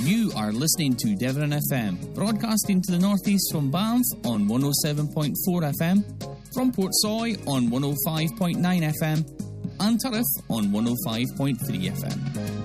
You are listening to Devon FM, broadcasting to the northeast from Banff on 107.4 FM, from Portsoy on 105.9 FM, and Turriff on 105.3 FM.